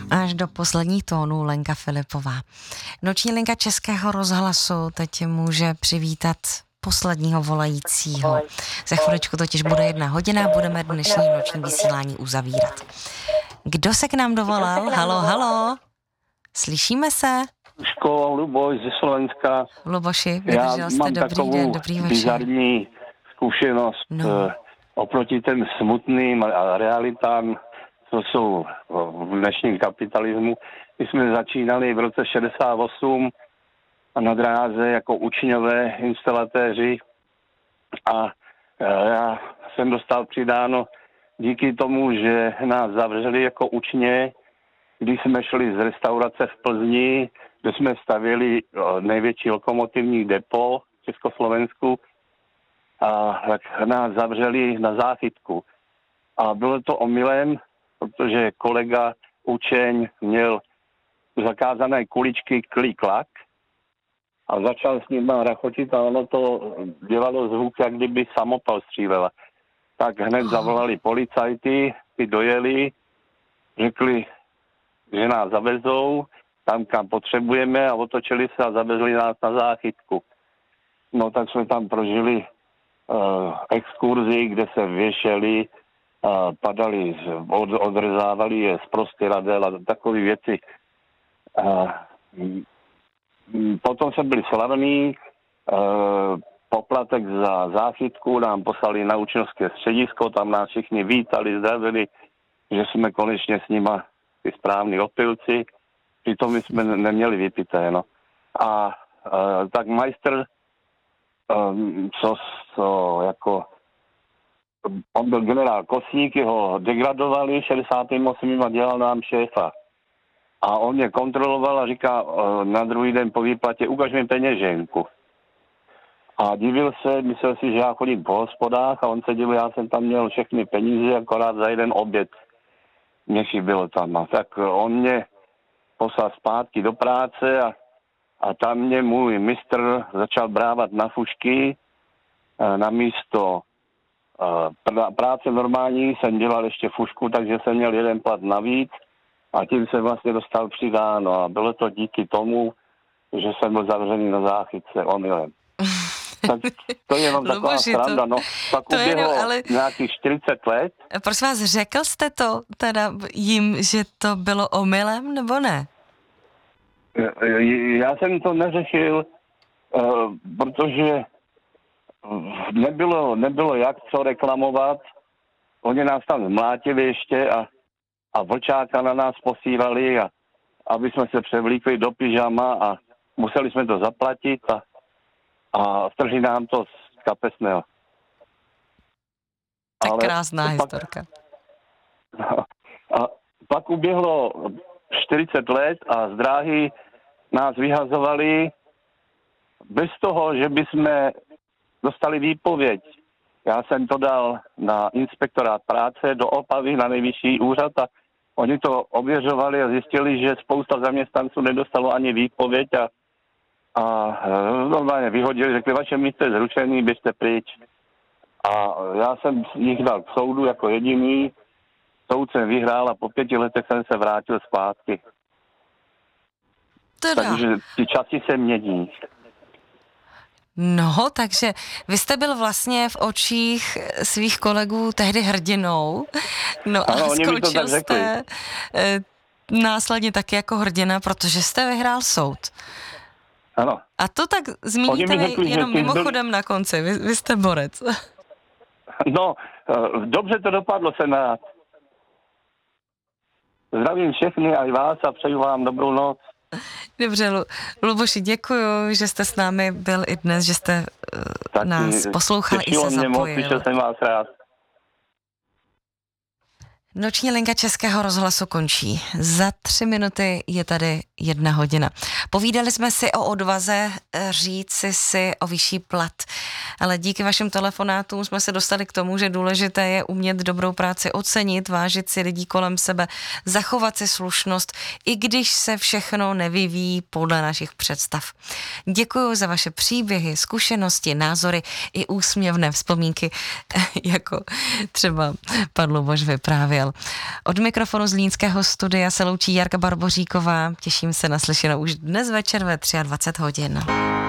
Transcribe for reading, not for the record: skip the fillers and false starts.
Až do posledních tónů Lenka Filipová. Noční linka Českého rozhlasu teď může přivítat posledního volajícího. Za chviličku totiž bude 1 hodina, budeme dnešní noční vysílání uzavírat. Kdo se k nám dovolal? Halo, halo. Slyšíme se? Luboš ze Slovenska. Luboši, vydržel jste, dobrý den, dobrý večer. Bizarní zkušenost oproti těm smutným realitám, co jsou v dnešním kapitalismu. My jsme začínali v roce 68 na dráze jako učňové instalatéři a já jsem dostal přidáno díky tomu, že nás zavřeli jako učně, když jsme šli z restaurace v Plzni, kde jsme stavěli největší lokomotivní depo v Československu, a tak nás zavřeli na záchytku. A bylo to omylem, protože kolega učeň měl zakázané kuličky klik-klak a začal s ním rachotit a ono to dělalo zvuk, jak kdyby samopal střílela. Tak hned zavolali policajty, ty dojeli, řekli, že nás zavezou tam, kam potřebujeme a otočili se a zavezli nás na záchytku. No tak jsme tam prožili exkurzi, kde se věšeli, padali, odrezávali je z prostěradel a takové věci. Potom jsme byli slavní, poplatek za záchytku nám poslali na učňovské středisko, tam nás všichni vítali, zdravili, že jsme konečně s nima ty správní opilci, přitom my jsme neměli vypité, no. A tak majster, co jako, on byl generál Kosník, jeho degradovali 68. a dělal nám šéfa. A on mě kontroloval a říká na druhý den po výplatě, ukaž mi peněženku. A divil se, myslel si, že já chodím po hospodách a on se divil, já jsem tam měl všechny peníze, akorát za jeden oběd mě chybilo tam. A tak on mě poslal zpátky do práce a tam mě můj mistr začal brávat na fušky. Na místo práce normální jsem dělal ještě fušku, takže jsem měl jeden plat navíc a tím jsem vlastně dostal přidáno. A bylo to díky tomu, že jsem byl zavřený na záchytce omylem. Tak to je jenom taková sranda, no. Pak uběhlo nějakých 40 let. Prosím vás, řekl jste to teda jim, že to bylo omylem, nebo ne? Já jsem to neřešil, protože nebylo jak co reklamovat. Oni nás tam zmlátili ještě a vlčáka na nás posílali, aby jsme se převlíkli do pyžama a museli jsme to zaplatit a strhli nám to z kapesného. Tak krásná historka. A pak uběhlo 40 let a z dráhy nás vyhazovali bez toho, že bychom dostali výpověď. Já jsem to dal na inspektorát práce do Opavy na nejvyšší úřad a oni to ověřovali a zjistili, že spousta zaměstnanců nedostalo ani výpověď a normálně vyhodili, řekli, vaše místo je zrušený, běžte pryč. A já jsem jich dal k soudu jako jediný, soud jsem vyhrál a po 5 letech jsem se vrátil zpátky. Teda. Takže ty časy se mění. No, takže vy jste byl vlastně v očích svých kolegů tehdy hrdinou, no a skončil jste následně taky jako hrdina, protože jste vyhrál soud. Ano. A to tak zmíníte jenom mimochodem na konci, vy jste borec. No, dobře to dopadlo, jsem rád. Zdravím všechny a i vás a přeju vám dobrou noc. Dobře, Luboši, děkuju, že jste s námi byl i dnes, že jste nás poslouchal i se zapojil. Těšil jsem vás rád. Noční linka Českého rozhlasu končí. Za 3 minuty je tady 1 hodina. Povídali jsme si o odvaze říci si o vyšší plat, ale díky vašim telefonátům jsme se dostali k tomu, že důležité je umět dobrou práci ocenit, vážit si lidí kolem sebe, zachovat si slušnost, i když se všechno nevyvíjí podle našich představ. Děkuji za vaše příběhy, zkušenosti, názory i úsměvné vzpomínky, jako třeba pan Luboš vyprávěl. přijel. Od mikrofonu z Zlínského studia se loučí Jarka Barboříková. Těším se na slyšenou už dnes večer ve 23 hodin.